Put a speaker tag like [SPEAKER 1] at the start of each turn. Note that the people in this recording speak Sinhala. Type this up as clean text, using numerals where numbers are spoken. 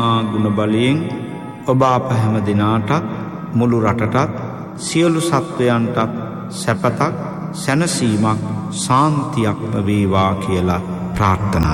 [SPEAKER 1] ගුණ බලයෙන් ඔබ අප හැම දිනාටත් මුළු රටටත් සියලු සත්වයන්ටත් සැපතක් සැනසීමක් ශාන්තියක්ම වේවා කියලා ප්‍රාර්ථනා